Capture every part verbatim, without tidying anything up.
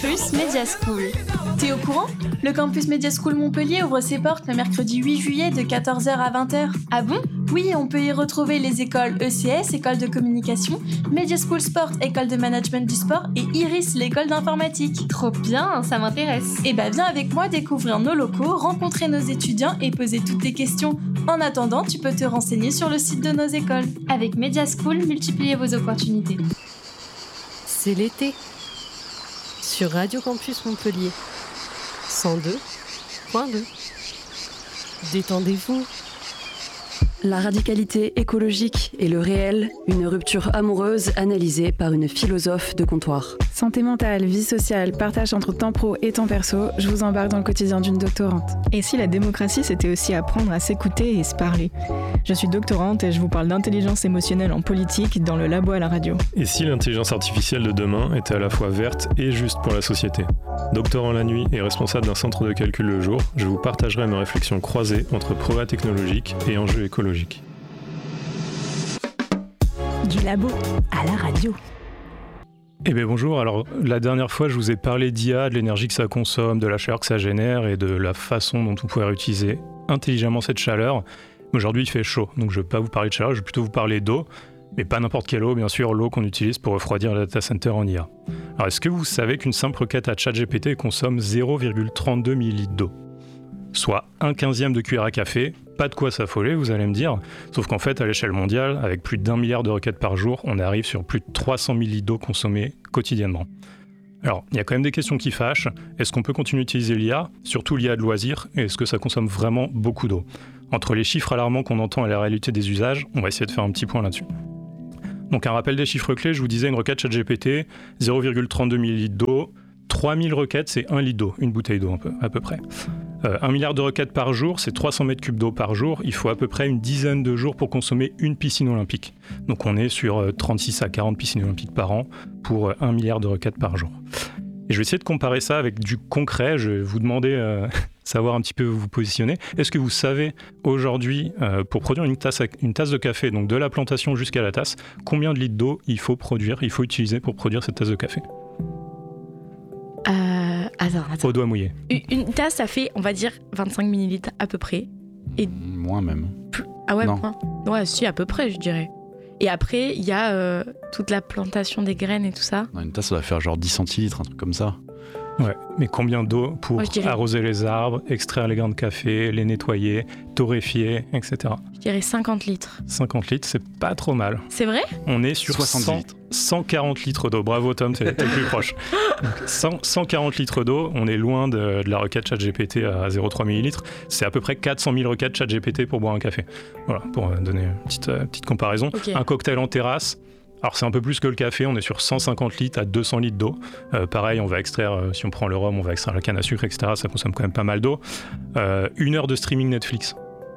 Campus Media School. T'es au courant ? Le Campus Media School Montpellier ouvre ses portes le mercredi huit juillet de quatorze heures à vingt heures. Ah bon ? Oui, on peut y retrouver les écoles E C S, école de communication, Media School Sport, école de management du sport, et Iris, l'école d'informatique. Trop bien, ça m'intéresse. Et bah viens avec moi découvrir nos locaux, rencontrer nos étudiants et poser toutes tes questions. En attendant, tu peux te renseigner sur le site de nos écoles. Avec Media School, multipliez vos opportunités. C'est l'été. Sur Radio Campus Montpellier. cent deux point deux. Détendez-vous. La radicalité écologique et le réel, une rupture amoureuse analysée par une philosophe de comptoir. Santé mentale, vie sociale, partage entre temps pro et temps perso, je vous embarque dans le quotidien d'une doctorante. Et si la démocratie, c'était aussi apprendre à s'écouter et se parler ? Je suis doctorante et je vous parle d'intelligence émotionnelle en politique dans le labo à la radio. Et si l'intelligence artificielle de demain était à la fois verte et juste pour la société ? Doctorant la nuit et responsable d'un centre de calcul le jour, je vous partagerai mes réflexions croisées entre progrès technologiques et enjeux écologiques. Du labo à la radio. Eh bien bonjour, alors la dernière fois je vous ai parlé d'I A, de l'énergie que ça consomme, de la chaleur que ça génère et de la façon dont on pourrait réutiliser intelligemment cette chaleur. Aujourd'hui il fait chaud, donc je ne vais pas vous parler de chaleur, je vais plutôt vous parler d'eau, mais pas n'importe quelle eau, bien sûr, l'eau qu'on utilise pour refroidir le data center en I A. Alors est-ce que vous savez qu'une simple requête à ChatGPT consomme zéro virgule trente-deux millilitres d'eau ? Soit un quinzième de cuillère à café, pas de quoi s'affoler, vous allez me dire, sauf qu'en fait, à l'échelle mondiale, avec plus d'un milliard de requêtes par jour, on arrive sur plus de trois cents millilitres d'eau consommée quotidiennement. Alors, il y a quand même des questions qui fâchent. Est-ce qu'on peut continuer d'utiliser l'I A, surtout l'I A de loisirs, et est-ce que ça consomme vraiment beaucoup d'eau ? Entre les chiffres alarmants qu'on entend et la réalité des usages, on va essayer de faire un petit point là-dessus. Donc un rappel des chiffres clés, je vous disais une requête ChatGPT, zéro virgule trente-deux millilitres d'eau, trois mille requêtes, c'est un litre d'eau, une bouteille d'eau un peu, à peu près. Euh, un milliard de requêtes par jour, c'est trois cents mètres cubes d'eau par jour. Il faut à peu près une dizaine de jours pour consommer une piscine olympique. Donc on est sur euh, trente-six à quarante piscines olympiques par an pour euh, un milliard de requêtes par jour. Et je vais essayer de comparer ça avec du concret. Je vais vous demander, euh, savoir un petit peu où vous positionnez. Est-ce que vous savez aujourd'hui, euh, pour produire une tasse, une tasse de café, donc de la plantation jusqu'à la tasse, combien de litres d'eau il faut produire, il faut utiliser pour produire cette tasse de café ? Euh, attends, attends. Au doigt mouillé. Une, une tasse, ça fait, on va dire, vingt-cinq millilitres à peu près. Et moins même. Plus... Ah ouais, non. moins. Ouais, si, à peu près, je dirais. Et après, il y a euh, toute la plantation des graines et tout ça. Non, une tasse, ça va faire genre dix centilitres, un truc comme ça. Ouais, mais combien d'eau pour Moi, dirais... arroser les arbres, extraire les grains de café, les nettoyer, torréfier, et cetera. Je dirais cinquante litres. cinquante litres, c'est pas trop mal. C'est vrai ? On est sur soixante cent, litres. cent quarante litres d'eau. Bravo Tom, t'es, t'es le plus proche. Donc, cent, cent quarante litres d'eau, on est loin de, de la requête ChatGPT à zéro virgule trois millilitres. C'est à peu près quatre cent mille requêtes ChatGPT pour boire un café. Voilà, pour donner une petite, euh, petite comparaison. Okay. Un cocktail en terrasse. Alors c'est un peu plus que le café, on est sur cent cinquante litres à deux cents litres d'eau. Euh, pareil, on va extraire, euh, si on prend le rhum, on va extraire la canne à sucre, et cetera. Ça consomme quand même pas mal d'eau. Euh, une heure de streaming Netflix.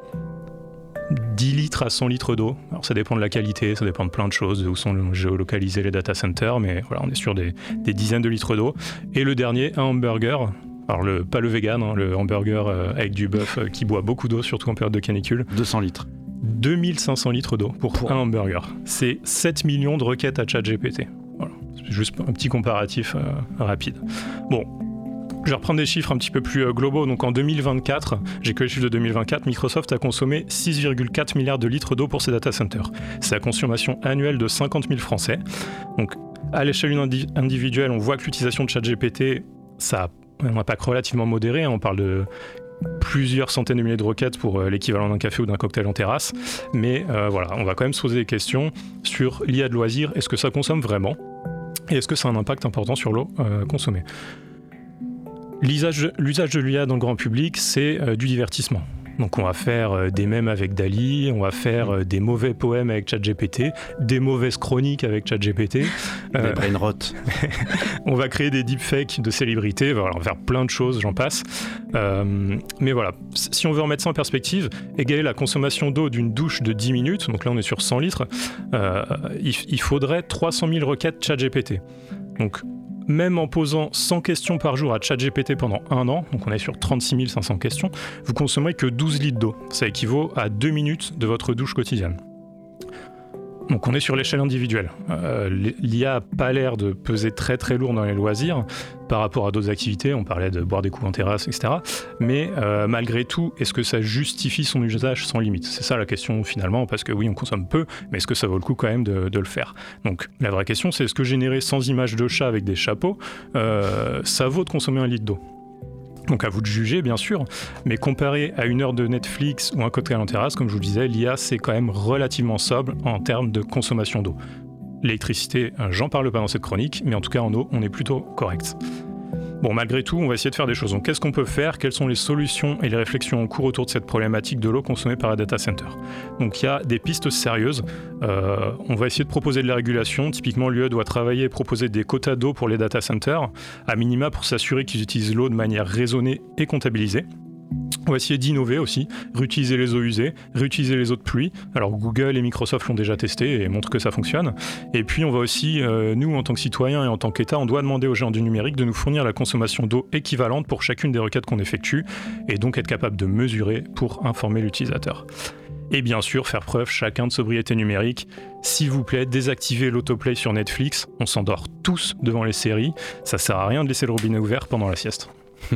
dix litres à cent litres d'eau. Alors ça dépend de la qualité, ça dépend de plein de choses, où sont géolocalisés les data centers, mais voilà, on est sur des, des dizaines de litres d'eau. Et le dernier, un hamburger. Alors le, pas le vegan, hein, le hamburger euh, avec du bœuf euh, qui boit beaucoup d'eau, surtout en période de canicule. deux cents litres. deux mille cinq cents litres d'eau pour, pour un hamburger. C'est sept millions de requêtes à ChatGPT. Voilà. C'est juste un petit comparatif euh, rapide. Bon, je vais reprendre des chiffres un petit peu plus euh, globaux. Donc en deux mille vingt-quatre, j'ai que les chiffres de deux mille vingt-quatre, Microsoft a consommé six virgule quatre milliards de litres d'eau pour ses data centers. C'est la consommation annuelle de cinquante mille Français. Donc à l'échelle indi- individuelle, on voit que l'utilisation de ChatGPT, ça a un impact relativement modéré. Hein. On parle de plusieurs centaines de milliers de requêtes pour euh, l'équivalent d'un café ou d'un cocktail en terrasse. Mais euh, voilà, on va quand même se poser des questions sur l'I A de loisirs. Est-ce que ça consomme vraiment ? Et est-ce que ça a un impact important sur l'eau euh, consommée ? L'usage, l'usage de l'I A dans le grand public, c'est euh, du divertissement. Donc on va faire euh, des mèmes avec Dall-E, on va faire euh, des mauvais poèmes avec ChatGPT, des mauvaises chroniques avec ChatGPT. Euh, des brain rot. On va créer des deepfakes de célébrités, voilà, on va faire plein de choses, j'en passe. Euh, mais voilà, si on veut remettre ça en perspective, égaler la consommation d'eau d'une douche de dix minutes, donc là on est sur cent litres, euh, il, il faudrait trois cent mille requêtes ChatGPT. Donc même en posant cent questions par jour à ChatGPT pendant un an, donc on est sur trente-six mille cinq cents questions, vous consommerez que douze litres d'eau. Ça équivaut à deux minutes de votre douche quotidienne. Donc on est sur l'échelle individuelle. Euh, L'I A n'a pas l'air de peser très très lourd dans les loisirs par rapport à d'autres activités, on parlait de boire des coups en terrasse, et cetera. Mais euh, malgré tout, est-ce que ça justifie son usage sans limite ? C'est ça la question finalement, parce que oui, on consomme peu, mais est-ce que ça vaut le coup quand même de, de le faire ? Donc la vraie question, c'est est-ce que générer cent images de chats avec des chapeaux, euh, ça vaut de consommer un litre d'eau ? Donc à vous de juger, bien sûr, mais comparé à une heure de Netflix ou un cocktail en terrasse, comme je vous le disais, l'I A, c'est quand même relativement sobre en termes de consommation d'eau. L'électricité, j'en parle pas dans cette chronique, mais en tout cas en eau, on est plutôt correct. Bon, malgré tout, on va essayer de faire des choses. Donc qu'est-ce qu'on peut faire ? Quelles sont les solutions et les réflexions en cours autour de cette problématique de l'eau consommée par les data centers ? Donc il y a des pistes sérieuses. Euh, on va essayer de proposer de la régulation. Typiquement, l'U E doit travailler et proposer des quotas d'eau pour les data centers, à minima pour s'assurer qu'ils utilisent l'eau de manière raisonnée et comptabilisée. On va essayer d'innover aussi, réutiliser les eaux usées, réutiliser les eaux de pluie. Alors Google et Microsoft l'ont déjà testé et montrent que ça fonctionne. Et puis on va aussi, euh, nous en tant que citoyens et en tant qu'État, on doit demander aux géants du numérique de nous fournir la consommation d'eau équivalente pour chacune des requêtes qu'on effectue et donc être capable de mesurer pour informer l'utilisateur. Et bien sûr, faire preuve chacun de sobriété numérique. S'il vous plaît, désactivez l'autoplay sur Netflix. On s'endort tous devant les séries. Ça sert à rien de laisser le robinet ouvert pendant la sieste.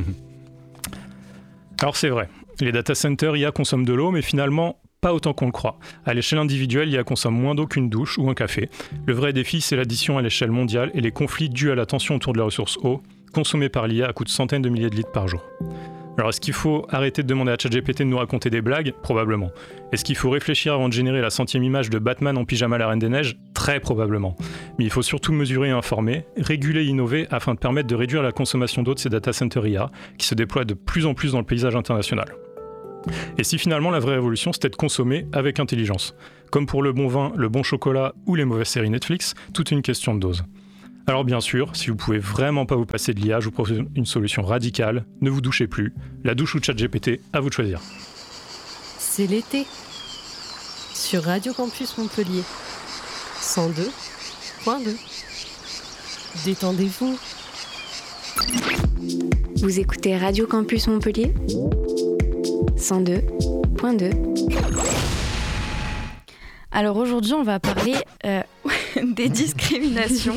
Alors c'est vrai, les data centers I A consomment de l'eau, mais finalement pas autant qu'on le croit. À l'échelle individuelle, I A consomme moins d'eau qu'une douche ou un café. Le vrai défi, c'est l'addition à l'échelle mondiale et les conflits dus à la tension autour de la ressource eau, consommée par l'I A à coût de centaines de milliers de litres par jour. Alors est-ce qu'il faut arrêter de demander à ChatGPT de nous raconter des blagues ? Probablement. Est-ce qu'il faut réfléchir avant de générer la centième image de Batman en pyjama à la Reine des Neiges ? Très probablement. Mais il faut surtout mesurer et informer, réguler et innover afin de permettre de réduire la consommation d'eau de ces data centers I A qui se déploient de plus en plus dans le paysage international. Et si finalement la vraie révolution c'était de consommer avec intelligence ? Comme pour le bon vin, le bon chocolat ou les mauvaises séries Netflix, tout est une question de dose. Alors bien sûr, si vous pouvez vraiment pas vous passer de l'I A, je vous propose une solution radicale, ne vous douchez plus. La douche ou ChatGPT, à vous de choisir. C'est l'été. Sur Radio Campus Montpellier. cent deux point deux. Détendez-vous. Vous écoutez Radio Campus Montpellier cent deux point deux. Alors aujourd'hui, on va parler euh, des discriminations.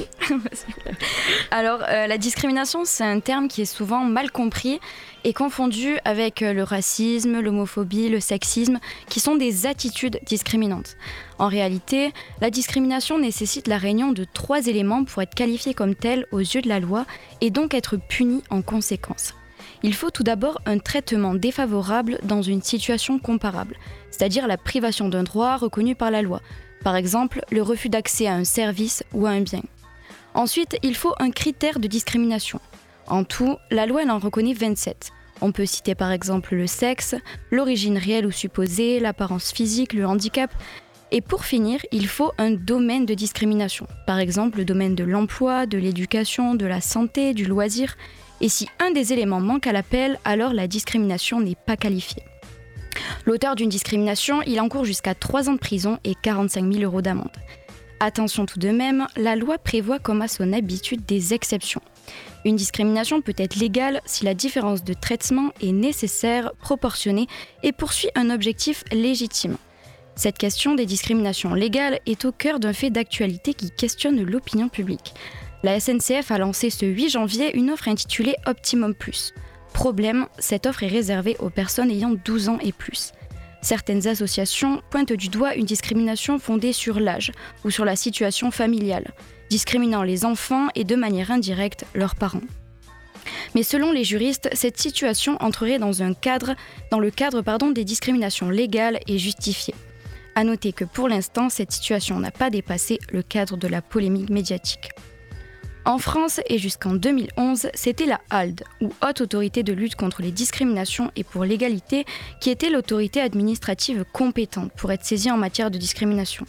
Alors euh, la discrimination, c'est un terme qui est souvent mal compris et confondu avec le racisme, l'homophobie, le sexisme, qui sont des attitudes discriminantes. En réalité, la discrimination nécessite la réunion de trois éléments pour être qualifiée comme telle aux yeux de la loi et donc être punie en conséquence. Il faut tout d'abord un traitement défavorable dans une situation comparable, c'est-à-dire la privation d'un droit reconnu par la loi, par exemple le refus d'accès à un service ou à un bien. Ensuite, il faut un critère de discrimination. En tout, la loi elle en reconnaît vingt-sept. On peut citer par exemple le sexe, l'origine réelle ou supposée, l'apparence physique, le handicap. Et pour finir, il faut un domaine de discrimination, par exemple le domaine de l'emploi, de l'éducation, de la santé, du loisir. Et si un des éléments manque à l'appel, alors la discrimination n'est pas qualifiée. L'auteur d'une discrimination, il encourt jusqu'à trois ans de prison et quarante-cinq mille euros d'amende. Attention tout de même, la loi prévoit comme à son habitude des exceptions. Une discrimination peut être légale si la différence de traitement est nécessaire, proportionnée et poursuit un objectif légitime. Cette question des discriminations légales est au cœur d'un fait d'actualité qui questionne l'opinion publique. La S N C F a lancé ce huit janvier une offre intitulée Optimum Plus. Problème, cette offre est réservée aux personnes ayant douze ans et plus. Certaines associations pointent du doigt une discrimination fondée sur l'âge ou sur la situation familiale, discriminant les enfants et de manière indirecte leurs parents. Mais selon les juristes, cette situation entrerait dans, un cadre, dans le cadre pardon, des discriminations légales et justifiées. À noter que pour l'instant, cette situation n'a pas dépassé le cadre de la polémique médiatique. En France et jusqu'en deux mille onze, c'était la H A L D, ou Haute Autorité de lutte contre les discriminations et pour l'égalité, qui était l'autorité administrative compétente pour être saisie en matière de discrimination.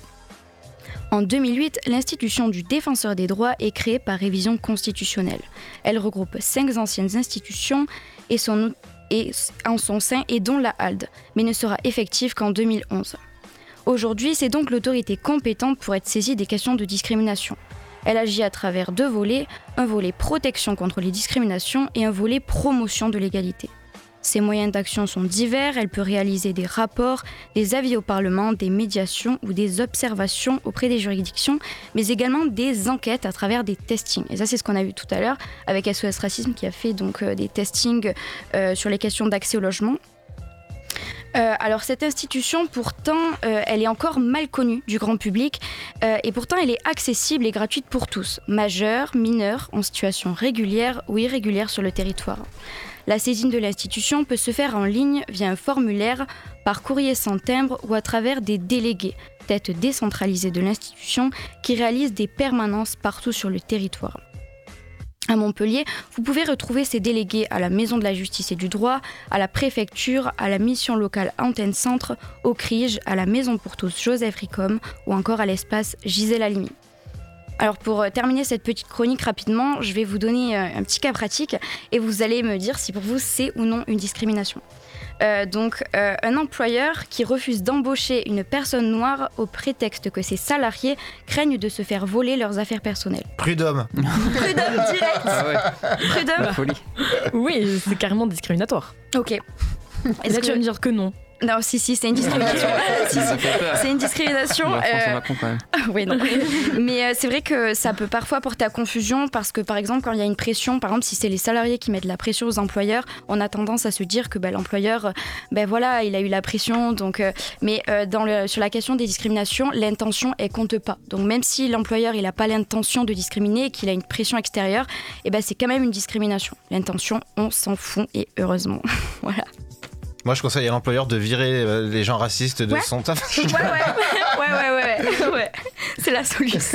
En deux mille huit, l'institution du Défenseur des droits est créée par révision constitutionnelle. Elle regroupe cinq anciennes institutions et, son, et en son sein et dont la H A L D, mais ne sera effective qu'en deux mille onze. Aujourd'hui, c'est donc l'autorité compétente pour être saisie des questions de discrimination. Elle agit à travers deux volets, un volet protection contre les discriminations et un volet promotion de l'égalité. Ses moyens d'action sont divers, elle peut réaliser des rapports, des avis au Parlement, des médiations ou des observations auprès des juridictions, mais également des enquêtes à travers des testings. Et ça, c'est ce qu'on a vu tout à l'heure avec S O S Racisme qui a fait donc, euh, des testings euh, sur les questions d'accès au logement. Euh, alors cette institution, pourtant, euh, elle est encore mal connue du grand public euh, et pourtant elle est accessible et gratuite pour tous, majeurs, mineurs, en situation régulière ou irrégulière sur le territoire. La saisine de l'institution peut se faire en ligne via un formulaire, par courrier sans timbre ou à travers des délégués, têtes décentralisées de l'institution, qui réalisent des permanences partout sur le territoire. À Montpellier, vous pouvez retrouver ces délégués à la Maison de la Justice et du Droit, à la Préfecture, à la Mission locale Antenne Centre, au C R I J, à la Maison pour tous Joseph Ricom ou encore à l'espace Gisèle Halimi. Alors pour terminer cette petite chronique rapidement, je vais vous donner un petit cas pratique et vous allez me dire si pour vous c'est ou non une discrimination. Euh, donc euh, un employeur qui refuse d'embaucher une personne noire au prétexte que ses salariés craignent de se faire voler leurs affaires personnelles. Prud'homme. Prud'homme direct. Ah ouais. Prud'homme. La folie. Oui, c'est carrément discriminatoire. Ok. Est-ce que tu vas me dire que non? Non, si, si, c'est une discrimination. si, si, c'est une discrimination. Bon, François euh... Macron, quand même. oui, non. Mais euh, c'est vrai que ça peut parfois porter à confusion parce que, par exemple, quand il y a une pression, par exemple, si c'est les salariés qui mettent la pression aux employeurs, on a tendance à se dire que bah, l'employeur, ben voilà, il a eu la pression. Donc, euh... mais euh, dans le, sur la question des discriminations, l'intention, elle compte pas. Donc, même si l'employeur, il n'a pas l'intention de discriminer et qu'il a une pression extérieure, eh ben, c'est quand même une discrimination. L'intention, on s'en fout et heureusement. Voilà. Moi, je conseille à l'employeur de virer euh, les gens racistes de ouais. son taf. Ouais, ouais, ouais, ouais, ouais, ouais, ouais. C'est la solution.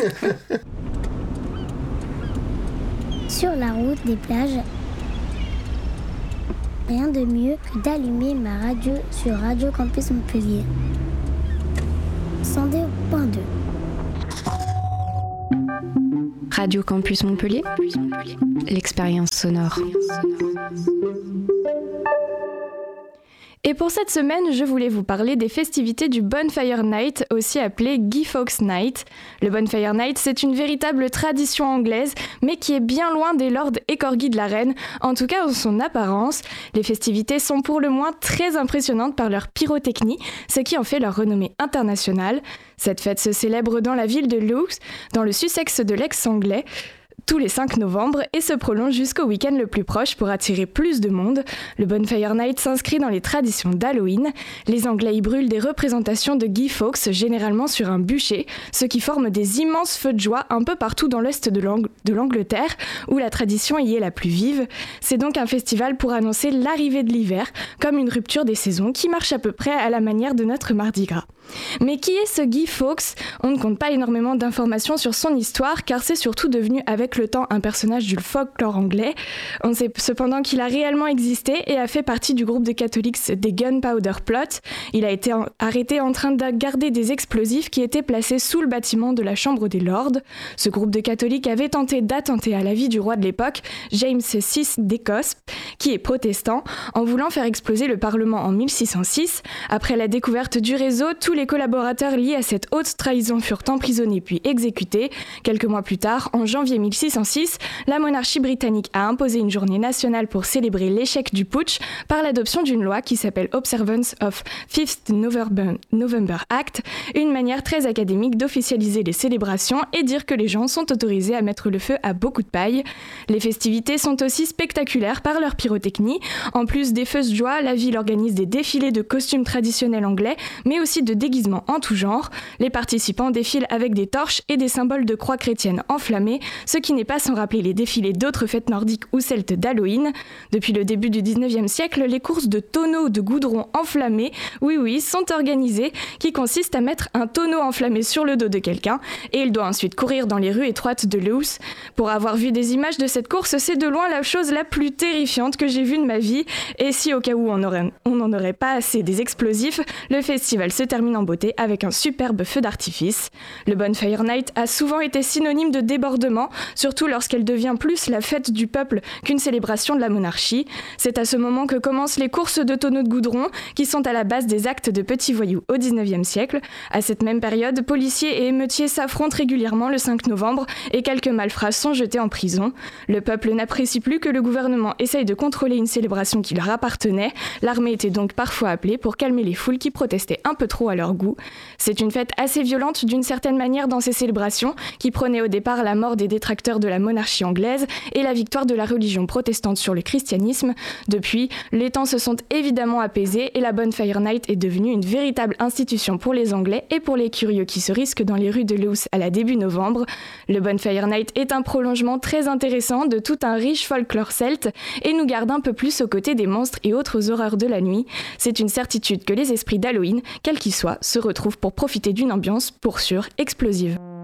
Sur la route des plages, rien de mieux que d'allumer ma radio sur Radio Campus Montpellier. cent deux point deux. Radio Campus Montpellier, l'expérience sonore. Et pour cette semaine, je voulais vous parler des festivités du Bonfire Night, aussi appelé Guy Fawkes Night. Le Bonfire Night, c'est une véritable tradition anglaise, mais qui est bien loin des lords et corgis de la reine, en tout cas en son apparence. Les festivités sont pour le moins très impressionnantes par leur pyrotechnie, ce qui en fait leur renommée internationale. Cette fête se célèbre dans la ville de Lewes, dans le Sussex de l'ex-anglais, tous les cinq novembre et se prolonge jusqu'au week-end le plus proche pour attirer plus de monde. Le Bonfire Night s'inscrit dans les traditions d'Halloween. Les Anglais y brûlent des représentations de Guy Fawkes, généralement sur un bûcher, ce qui forme des immenses feux de joie un peu partout dans l'est de, l'Ang- de l'Angleterre, où la tradition y est la plus vive. C'est donc un festival pour annoncer l'arrivée de l'hiver, comme une rupture des saisons qui marche à peu près à la manière de notre Mardi Gras. Mais qui est ce Guy Fawkes ? On ne compte pas énormément d'informations sur son histoire, car c'est surtout devenu avec le temps un personnage du folklore anglais. On sait cependant qu'il a réellement existé et a fait partie du groupe de catholiques des Gunpowder Plot. Il a été en- arrêté en train de garder des explosifs qui étaient placés sous le bâtiment de la Chambre des Lords. Ce groupe de catholiques avait tenté d'attenter à la vie du roi de l'époque, James six d'Écosse, qui est protestant, en voulant faire exploser le Parlement en mille six cent six. Après la découverte du réseau, tous les collaborateurs liés à cette haute trahison furent emprisonnés puis exécutés. Quelques mois plus tard, en janvier mille six cent six, la monarchie britannique a imposé une journée nationale pour célébrer l'échec du putsch par l'adoption d'une loi qui s'appelle Observance of fifth November, November Act, une manière très académique d'officialiser les célébrations et dire que les gens sont autorisés à mettre le feu à beaucoup de paille. Les festivités sont aussi spectaculaires par leur pyrotechnie. En plus des feux de joie, la ville organise des défilés de costumes traditionnels anglais, mais aussi de déguisements en tout genre. Les participants défilent avec des torches et des symboles de croix chrétienne enflammés, ce qui n'est pas sans rappeler les défilés d'autres fêtes nordiques ou celtes d'Halloween. Depuis le début du dix-neuvième siècle, les courses de tonneaux de goudron enflammés, oui oui, sont organisées, qui consistent à mettre un tonneau enflammé sur le dos de quelqu'un et il doit ensuite courir dans les rues étroites de Lewes. Pour avoir vu des images de cette course, c'est de loin la chose la plus terrifiante que j'ai vue de ma vie. Et si au cas où on, aurait, on n'en aurait pas assez des explosifs, le festival se termine en beauté avec un superbe feu d'artifice. Le Bonfire Night a souvent été synonyme de débordement, surtout lorsqu'elle devient plus la fête du peuple qu'une célébration de la monarchie. C'est à ce moment que commencent les courses de tonneaux de goudron, qui sont à la base des actes de petits voyous au dix-neuvième siècle. À cette même période, policiers et émeutiers s'affrontent régulièrement le cinq novembre et quelques malfrats sont jetés en prison. Le peuple n'apprécie plus que le gouvernement essaye de contrôler une célébration qui leur appartenait. L'armée était donc parfois appelée pour calmer les foules qui protestaient un peu trop à leur goût. C'est une fête assez violente d'une certaine manière dans ces célébrations, qui prenait au départ la mort des détracteurs de la monarchie anglaise et la victoire de la religion protestante sur le christianisme. Depuis, les temps se sont évidemment apaisés et la Bonfire Night est devenue une véritable institution pour les Anglais et pour les curieux qui se risquent dans les rues de Lewes à la début novembre. Le Bonfire Night est un prolongement très intéressant de tout un riche folklore celte et nous garde un peu plus aux côtés des monstres et autres horreurs de la nuit. C'est une certitude que les esprits d'Halloween, quels qu'ils soient, se retrouvent pour profiter d'une ambiance, pour sûr, explosive.